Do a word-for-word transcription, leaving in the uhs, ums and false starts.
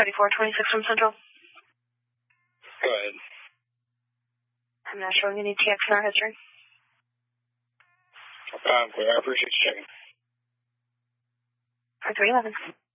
thirty-four twenty-six from Central. Go ahead. I'm not showing any T X in our history. I'm clear. I appreciate you checking. For three eleven.